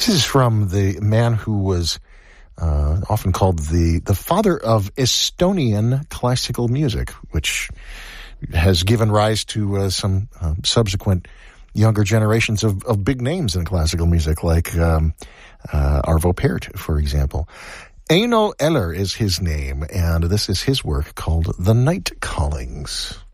This is from the man who was often called the father of Estonian classical music, which has given rise to some subsequent younger generations of big names in classical music, like Arvo Pärt, for example. Eino Eller is his name, and this is his work called The Night Callings.